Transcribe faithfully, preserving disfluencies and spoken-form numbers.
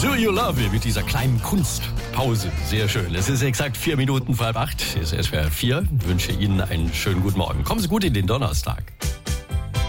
Do You Love Me mit dieser kleinen Kunstpause. Sehr schön. Es ist exakt vier Minuten vor halb acht. Es ist S W R vier. Ich wünsche Ihnen einen schönen guten Morgen. Kommen Sie gut in den Donnerstag.